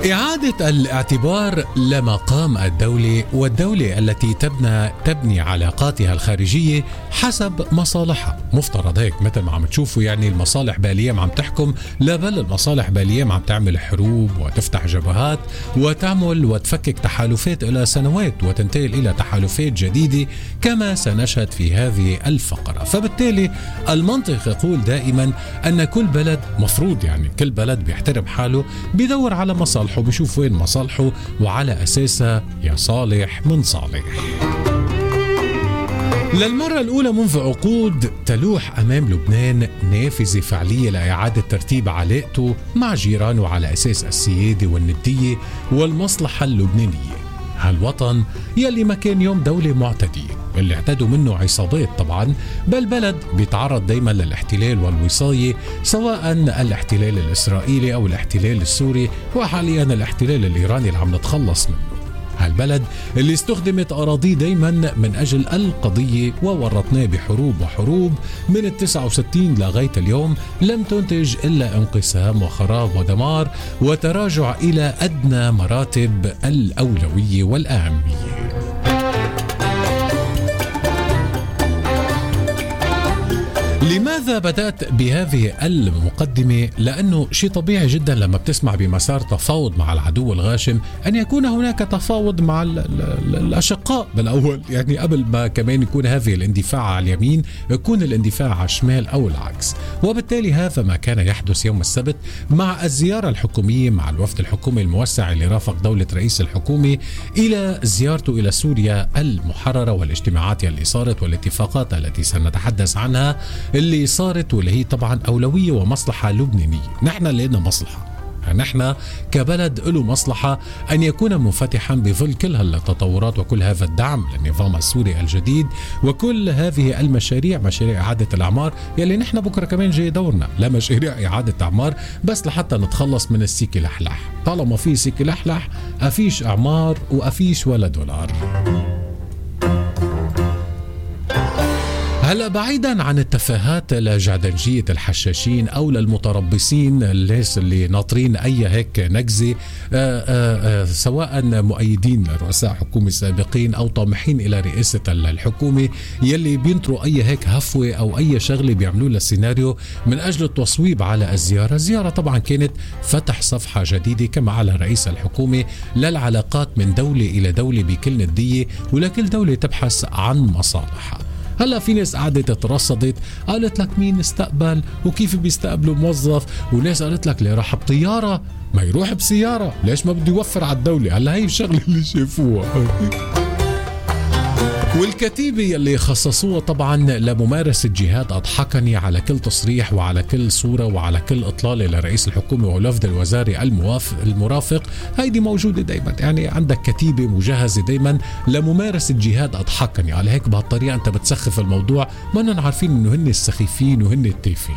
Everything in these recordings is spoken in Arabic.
إعادة الاعتبار لمقام الدولة والدولة التي تبني علاقاتها الخارجية حسب مصالحها. مفترض هيك مثل ما عم تشوفوا، يعني المصالح باليام عم تحكم، لا بل المصالح باليام عم تعمل حروب وتفتح جبهات وتعمل وتفكك تحالفات إلى سنوات وتنتقل إلى تحالفات جديدة كما سنشهد في هذه الفقرة. فبالتالي المنطق يقول دائما أن كل بلد مفروض، يعني كل بلد بيحترم حاله، بيدور على مصالحه، بيشوف وين مصالحه وعلى أساسها يا صالح من صالح. للمرة الأولى منذ عقود تلوح أمام لبنان نافذة فعلية لإعادة ترتيب علاقته مع جيرانه على أساس السيادة والندية والمصلحة اللبنانية. هالوطن يلي ما كان يوم دولة معتدية، اللي اعتدوا منه عصابات طبعا، بل بلد بيتعرض دايما للاحتلال والوصاية، سواء الاحتلال الإسرائيلي أو الاحتلال السوري، وحاليا الاحتلال الإيراني اللي عم نتخلص منه. هالبلد اللي استخدمت أراضيه دايما من أجل القضية وورطناه بحروب وحروب من 69 لغاية اليوم لم تنتج إلا انقسام وخراب ودمار وتراجع إلى أدنى مراتب الأولوية والأهمية. لماذا بدأت بهذه المقدمة؟ لأنه شيء طبيعي جدا لما بتسمع بمسار تفاوض مع العدو الغاشم أن يكون هناك تفاوض مع الأشقاء بالأول، يعني قبل ما كمان يكون هذه الاندفاع على اليمين يكون الاندفاع على الشمال أو العكس. وبالتالي هذا ما كان يحدث يوم السبت مع الزيارة الحكومية مع الوفد الحكومي الموسع اللي رافق دولة رئيس الحكومة إلى زيارته إلى سوريا المحررة والاجتماعات اللي صارت والاتفاقات التي سنتحدث عنها اللي صارت، واللي هي طبعا أولوية ومصلحة لبنانية. نحن لنا مصلحة، نحن كبلد له مصلحة أن يكون منفتحا بظل كل هالتطورات وكل هذا الدعم للنظام السوري الجديد وكل هذه المشاريع، مشاريع إعادة الأعمار يلي نحن بكرة كمان جاي دورنا، لا مشاريع إعادة أعمار بس لحتى نتخلص من السيكي لحلح. طالما في سيكي لحلح أفيش أعمار وأفيش ولا دولار. هلا بعيدا عن التفاهات لجعدنجية الحشاشين أو للمتربصين الناس اللي ناطرين أي هيك نكزة، سواء مؤيدين رؤساء حكومة سابقين أو طامحين إلى رئاسة الحكومة يلي بينطروا أي هيك هفوة أو أي شغلة بيعملوا له سيناريو من أجل التصويب على الزيارة. الزيارة طبعا كانت فتح صفحة جديدة كما على رئيس الحكومة للعلاقات من دولة إلى دولة بكل ندية، ولكل دولة تبحث عن مصالحها. هلا في ناس قعدت ترصدت قالت لك مين استقبل وكيف بيستقبلوا موظف، وناس قالت لك ليه راح بطيارة ما يروح بسيارة، ليش ما بده يوفر على الدولة. هلا هي الشغلة اللي شافوها. والكتيبة يلي خصصوها طبعا لممارسة جهاد أضحكني على كل تصريح وعلى كل صورة وعلى كل إطلالة لرئيس الحكومة والوفد الوزاري المرافق، هيدي موجودة دايما، يعني عندك كتيبة مجهزة دايما لممارسة جهاد أضحكني. على هيك بهالطريقة أنت بتسخف الموضوع، ما نحن عارفين إنه هن السخيفين وهن التافهين.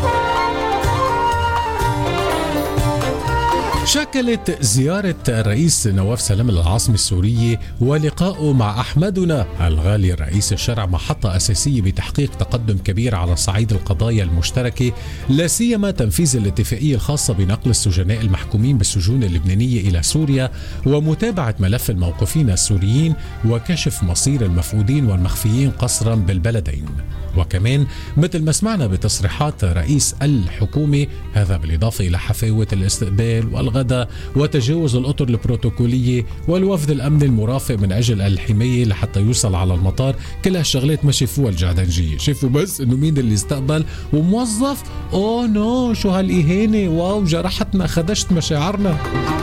شكلت زيارة الرئيس نواف سلام للعاصمة السورية ولقائه مع أحمدنا الغالي رئيس الشرع محطة أساسية بتحقيق تقدم كبير على صعيد القضايا المشتركة، لا سيما تنفيذ الاتفاقية الخاصة بنقل السجناء المحكومين بالسجون اللبنانية إلى سوريا ومتابعة ملف الموقوفين السوريين وكشف مصير المفقودين والمخفيين قسرا بالبلدين. وكمان مثل ما سمعنا بتصريحات رئيس الحكومة، هذا بالإضافة إلى حفاوة الاستقبال والغداء وتجاوز الأطر البروتوكولية والوفد الأمن المرافق من أجل الحماية لحتى يوصل على المطار، كل هالشغلات ما شافوها الجعدنجية، شافوا بس إنه مين اللي استقبل وموظف. أوه نو، شو هالإهانة، واو جرحتنا، خدشت مشاعرنا.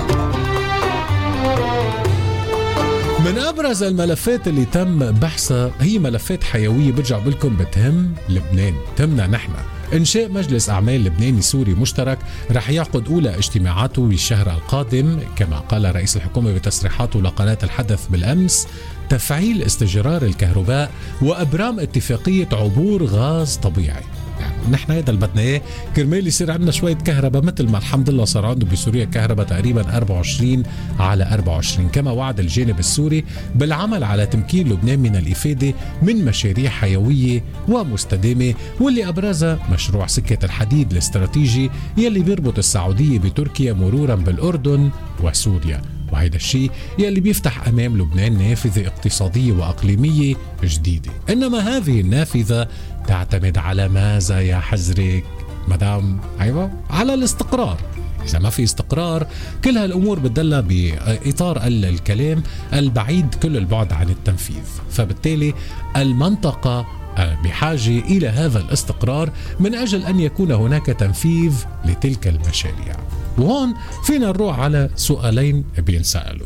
من أبرز الملفات اللي تم بحثها هي ملفات حيوية برجع بلكم بتهم لبنان، تهمنا نحن. إنشاء مجلس أعمال لبناني سوري مشترك رح يعقد أولى اجتماعاته بالشهر القادم كما قال رئيس الحكومة بتصريحاته لقناة الحدث بالأمس. تفعيل استجرار الكهرباء وأبرام اتفاقية عبور غاز طبيعي، يعني نحن هذا اللي بدنا اياه كرمال يصير عندنا شويه كهرباء، مثل ما الحمد لله صار عنده بسوريا كهرباء تقريبا 24 على 24، كما وعد الجانب السوري بالعمل على تمكين لبنان من الافاده من مشاريع حيويه ومستدامه، واللي ابرزها مشروع سكه الحديد الاستراتيجي يلي بيربط السعوديه بتركيا مرورا بالاردن وسوريا. وهيدا الشيء يلي بيفتح أمام لبنان نافذة اقتصادية وأقليمية جديدة. إنما هذه النافذة تعتمد على ماذا يا حزرك مدام؟ أيوة، على الاستقرار. إذا ما في استقرار كل هالأمور بتدلها بإطار الكلام البعيد كل البعد عن التنفيذ، فبالتالي المنطقة بحاجة إلى هذا الاستقرار من أجل أن يكون هناك تنفيذ لتلك المشاريع. وهون فينا نروح على سؤالين بينسألوا.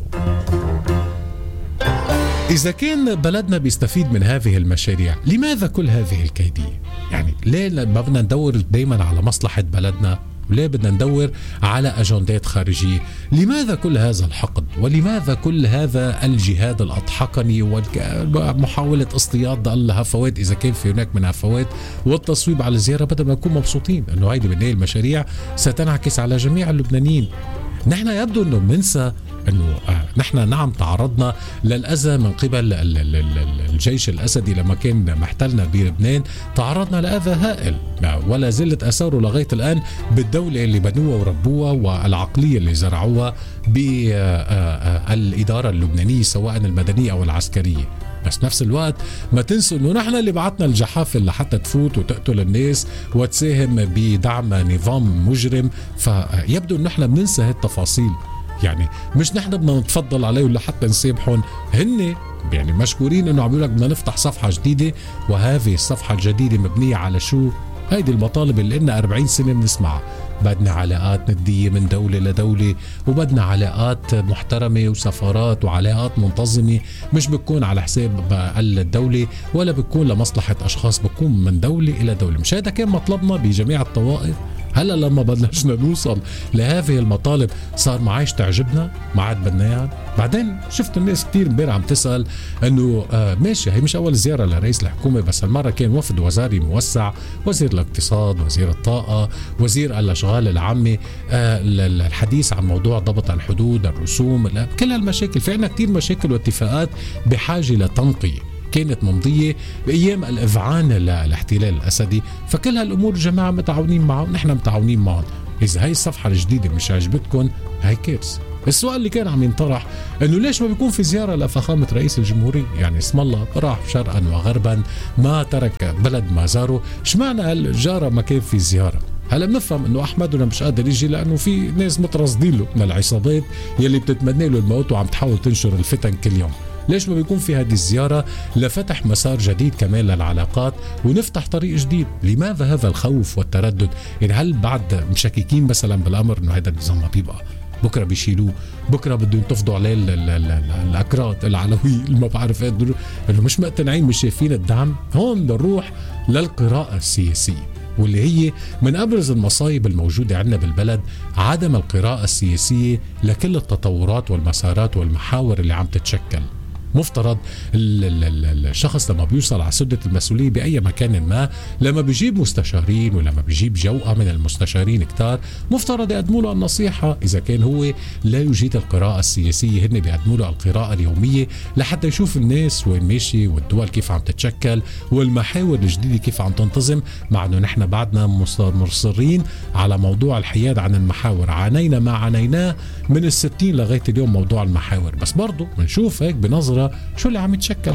إذا كان بلدنا بيستفيد من هذه المشاريع، لماذا كل هذه الكيدية؟ يعني ليه ما بدنا ندور دايما على مصلحة بلدنا؟ وليه بدنا ندور على أجندات خارجية؟ لماذا كل هذا الحقد؟ ولماذا كل هذا الجهاد الأضحكني ومحاولة اصطياد الهفوات إذا كان في هناك من هفوات، والتصويب على الزيارة بدل ما نكون مبسوطين أنه هيدي بالنهاية المشاريع ستنعكس على جميع اللبنانيين؟ نحن يبدو أنه بننسى أنه نحن نعم تعرضنا للأذى من قبل الجيش الأسدي لما كان محتلنا بلبنان، تعرضنا لأذى هائل ولا زلت أثاره لغاية الآن بالدولة اللي بنوها وربوها والعقلية اللي زرعوها بالإدارة اللبنانية سواء المدنية أو العسكرية. بس نفس الوقت ما تنسوا انه نحن اللي بعتنا الجحافل لحتى تفوت وتقتل الناس وتساهم بدعم نظام مجرم، فيبدو انه نحن بننسى هالتفاصيل. يعني مش نحن بدنا نتفضل عليهم لحتى نسامحهم، هن يعني مشكورين انه عم يقول لك بدنا نفتح صفحة جديدة، وهذه الصفحة الجديدة مبنية على شو؟ هيدي المطالب اللي لنا 40 سنة بنسمعها. بدنا علاقات ندية من دولة لدولة، وبدنا علاقات محترمة وسفارات وعلاقات منتظمة، مش بتكون على حساب الدولة ولا بتكون لمصلحة أشخاص، بتكون من دولة إلى دولة. مش هذا كان مطلبنا بجميع الطوائف؟ هلا لما بلشنا نوصل لهذه المطالب صار ما عايش تعجبنا، ما عاد بدنا اياها. بعدين شفت الناس كتير امبارح عم تسأل انه ماشي هي مش اول زيارة لرئيس الحكومة، بس هالمرة كان وفد وزاري موسع، وزير الاقتصاد، وزير الطاقة، وزير الاشغال العامة، الحديث عن موضوع ضبط الحدود، الرسوم، كل هالمشاكل. في عنا كتير مشاكل واتفاقات بحاجة لتنقية كانت ممضية بأيام الإذعان للاحتلال الأسدي، فكل هالأمور جماعة متعاونين معهم، نحن متعاونين معهم. إذا هاي الصفحة الجديدة مش عجبتكم هاي كارثة. السؤال اللي كان عم ينطرح انه ليش ما بيكون في زيارة لفخامة رئيس الجمهورية؟ يعني اسم الله راح شرقا وغربا، ما ترك بلد ما زاره، اشمعنى الجارة ما كان في زيارة؟ هلا بنفهم انه احمدنا مش قادر يجي لانه في ناس مترصدين له من العصابات يلي بتتمنى له الموت وعم تحاول تنشر الفتن كل يوم. ليش ما بيكون في هذه الزيارة لفتح مسار جديد كمان للعلاقات ونفتح طريق جديد؟ لماذا هذا الخوف والتردد؟ يعني هل بعد مشككين مثلا بالأمر انه هذا النظام ما بيبقى؟ بكرة بيشيلوه، بكرة بدهم ينتفضوا عليه الأكراد العلوي ما بعرف ايه، انه مش مقتنعين، مش شايفين الدعم. هون بنروح للقراءة السياسية، واللي هي من أبرز المصايب الموجودة عندنا بالبلد، عدم القراءة السياسية لكل التطورات والمسارات والمحاور اللي عم تتشكل. مفترض الشخص لما بيوصل على سدة المسؤولية بأي مكان ما، لما بيجيب مستشارين ولما بيجيب جوقة من المستشارين كتار، مفترض يقدموا له النصيحة. إذا كان هو لا يجيد القراءة السياسية، هن بيقدموا له القراءة اليومية لحتى يشوف الناس وين ماشي والدول كيف عم تتشكل والمحاور الجديدة كيف عم تنتظم. مع أنه نحن بعدنا مصرين على موضوع الحياد عن المحاور، عانينا ما عانيناه من 60 لغاية اليوم موضوع المحاور، بس برضو بنشوف هيك بنظرة شو اللي عم يتشكل.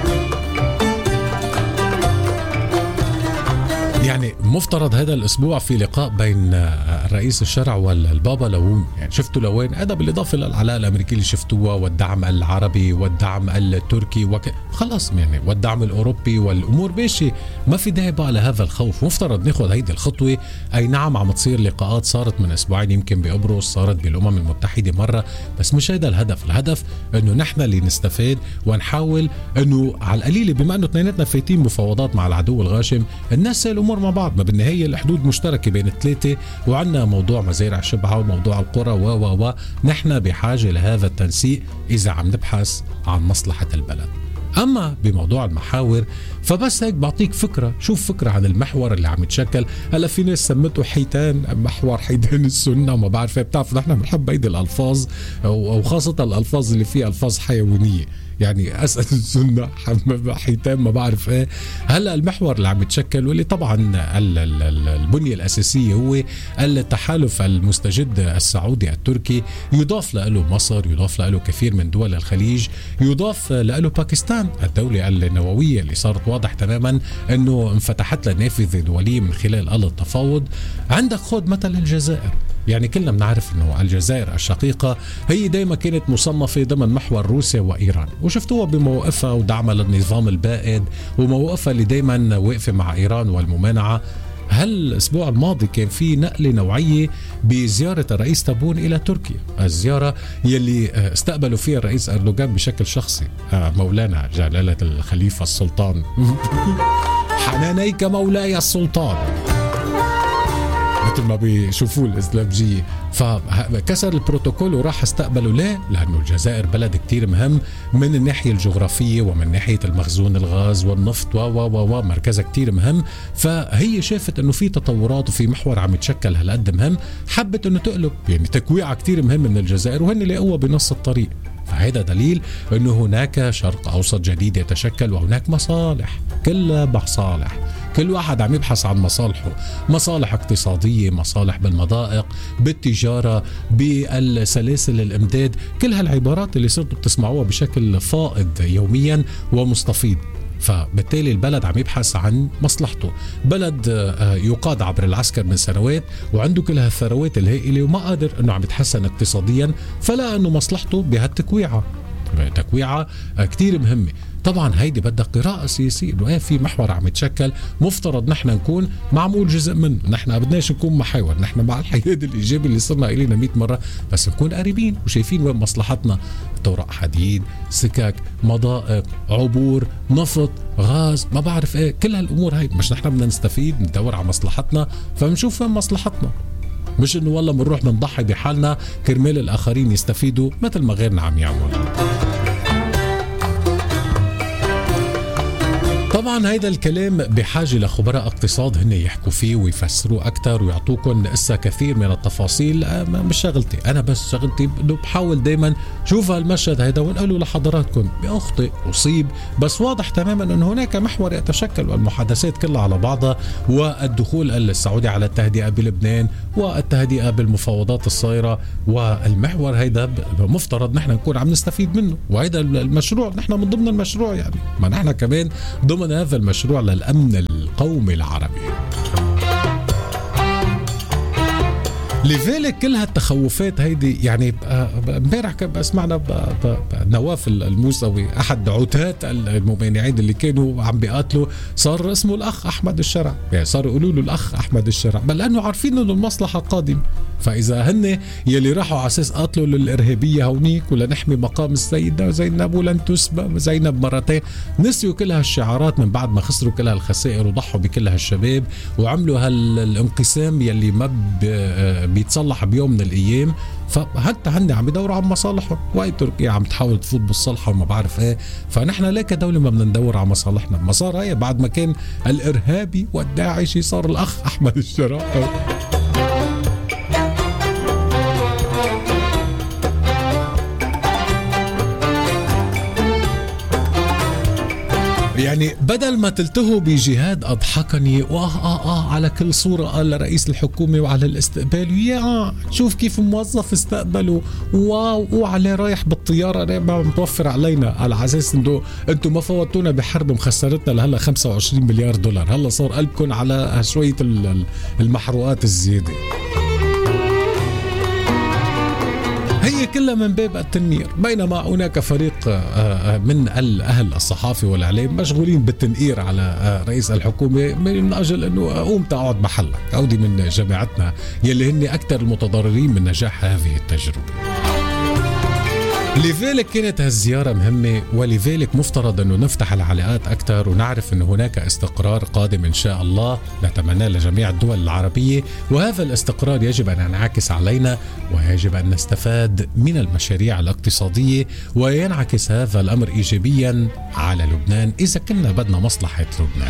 يعني مفترض هذا الأسبوع في لقاء بين الرئيس الشرع والبابا لوون، يعني شفتوا لوين؟ هذا بالإضافة للعلاقة الأمريكية اللي شفتوها والدعم العربي والدعم التركي خلاص يعني والدعم الأوروبي والأمور ماشي، ما في داعي بقى لهذا الخوف. مفترض ناخذ هيدي الخطوة. أي نعم عم تصير لقاءات، صارت من أسبوعين يمكن بقبرص، صارت بالأمم المتحدة مرة، بس مش هذا الهدف. الهدف إنه نحن اللي نستفاد ونحاول إنه على القليلة، بما إنه اثنيناتنا فايتين مفاوضات مع العدو الغاشم، الناس الأمور مع بعض. ما بالنهاية الحدود مشتركة بين الثلاثة، وعندنا موضوع مزارع شبعة وموضوع القرى و نحن بحاجة لهذا التنسيق إذا عم نبحث عن مصلحة البلد. أما بموضوع المحاور فبس هيك بعطيك فكرة، شوف فكرة عن المحور اللي عم يتشكل. هلا في ناس سمته حيتان، محور حيتان السنة، ما بعرف. بتعرف نحن بنحب هيدي الألفاظ، أو خاصة الألفاظ اللي فيها ألفاظ حيوانية، يعني أسأل السنة حيتان ما بعرف ايه. هلا المحور اللي عم يتشكل واللي طبعا البنية الأساسية هو التحالف المستجد السعودي التركي، يضاف له مصر، يضاف له كثير من دول الخليج، يضاف له باكستان الدولة النووية اللي صارت واضح تماما انه انفتحت لها نافذة دولية من خلال التفاوض. عندك خود مثل الجزائر، يعني كلنا بنعرف انه الجزائر الشقيقة هي دايما كانت مصنفة ضمن محور روسيا وإيران، وشفتوها بمواقفها ودعمها للنظام البائد ومواقفها اللي دايما واقفة مع إيران والممانعة. هالأسبوع الماضي كان في نقلة نوعية بزيارة الرئيس تابون إلى تركيا، الزيارة يلي استقبلوا فيها الرئيس أردوغان بشكل شخصي مولانا جلالة الخليفة السلطان حنانيك مولاي السلطان مثل ما بيشوفوه الإسلامجية. فكسر البروتوكول وراح استقبلوا. ليه؟ لأنه الجزائر بلد كتير مهم من الناحية الجغرافية ومن ناحية المخزون الغاز والنفط مركزها كتير مهم. فهي شافت انه في تطورات وفي محور عم يتشكل هالقد مهم، حبت انه تقلب، يعني تكويعة كتير مهم من الجزائر، وهن لقوها بنص الطريق. فهذا دليل انه هناك شرق اوسط جديد يتشكل، وهناك مصالح، كلها مصالح، كل واحد عم يبحث عن مصالحه، مصالح اقتصادية، مصالح بالمضائق، بالتجارة، بالسلاسل الامداد، كل هالعبارات اللي صرتوا بتسمعوها بشكل فائض يوميا ومستفيض. فبالتالي البلد عم يبحث عن مصلحته، بلد يقاد عبر العسكر من سنوات وعنده كل هالثروات الهائلة وما قادر انه عم يتحسن اقتصاديا، فلا انه مصلحته بهالتكويعة، تكويعة كتير مهمة. طبعا هيدي بدها قراءة سياسية، انه في محور عم يتشكل، مفترض نحن نكون معمول جزء منه، نحن بدناش نكون محاور، نحن مع الحياد الإيجابي اللي صرنا إلينا 100 مرة، بس نكون قريبين وشايفين وين مصلحتنا. طرق حديد، سكك، مضائق، عبور، نفط، غاز، ما بعرف ايه، كل هالأمور هاي مش نحن بدنا نستفيد، ندور على مصلحتنا، فبنشوف وين مصلحتنا، مش انه والله بنروح بنضحي بحالنا كرمال الآخرين يستفيدوا مثل ما غيرنا عم يعمل. طبعا هيدا الكلام بحاجة لخبراء اقتصاد هن يحكوا فيه ويفسروا أكتر ويعطوكم إسا كثير من التفاصيل. مش شغلتي أنا، بس شغلتي إنه بحاول دايما شوف هالمشهد هيدا ونقوله لحضراتكم، بأخطئ أصيب، بس واضح تماما أن هناك محور يتشكل، والمحادثات كلها على بعضها، والدخول السعودي على التهدئة بلبنان والتهدئة بالمفاوضات الصايرة، والمحور هيدا مفترض نحن نكون عم نستفيد منه، وهيدا المشروع نحن من ضمن المشروع، يعني ما نحن كمان ضمن هذا المشروع للأمن القومي العربي. لذلك كل هالتخوفات هيدي، يعني امبارح سمعنا نواف الموسوي احد عتاة الممانعين اللي كانوا عم بيقاتلوا، صار اسمه الاخ احمد الشرع، يعني صار يقولوا له الاخ احمد الشرع، بل لانه عارفين انه المصلحه قادمه. فاذا هن يلي راحوا على اساس قاتلوا للارهابيه هونيك ولنحمي مقام السيده زينب ولن تسبى زينب مرتين، نسيوا كل هالشعارات من بعد ما خسروا كل هالخسائر وضحوا بكل هالشباب وعملوا هالانقسام يلي ما بيتصلح بيوم من الايام. فحتى هن عم يدوروا على مصالحهم، وهي تركيا عم تحاول تفوت بالصلحه وما بعرف ايه. فنحن ليه كدوله ما بدنا ندور على مصالحنا؟ ما صار هي بعد ما كان الارهابي والداعشي صار الاخ احمد الشرع. يعني بدل ما تلتهوا بجهاد أضحكني على كل صورة قال رئيس الحكومة وعلى الاستقبال، يا شوف كيف موظف استقبلوا، وعليه رايح بالطيارة ما متوفر علينا، على أساس انه انتم ما فوتونا بحرب مخسرتنا لهلا 25 مليار دولار، هلا صار قلبكم على شوية المحروقات الزيادة. هي كلها من باب التنمير، بينما هناك فريق من الأهل الصحافة والإعلام مشغولين بالتنقير على رئيس الحكومة من أجل أنه قوم تقعد محلك. عودي من جماعتنا يلي هن أكثر المتضررين من نجاح هذه التجربة. لذلك كانت هالزيارة مهمة، ولذلك مفترض أنه نفتح العلاقات أكثر ونعرف أنه هناك استقرار قادم إن شاء الله نتمنى لجميع الدول العربية، وهذا الاستقرار يجب أن ينعكس علينا ويجب أن نستفاد من المشاريع الاقتصادية، وينعكس هذا الأمر إيجابيا على لبنان إذا كنا بدنا مصلحة لبنان.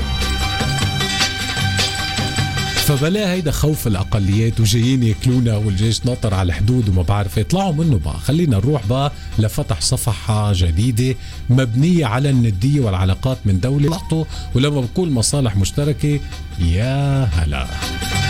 فبلا هيدا خوف الأقليات وجايين ياكلونا والجيش ناطر على الحدود وما بعرف يطلعوا منه بقى. خلينا نروح بقى لفتح صفحة جديدة مبنية على الندية والعلاقات من دولة. ولما بقول مصالح مشتركة يا هلا.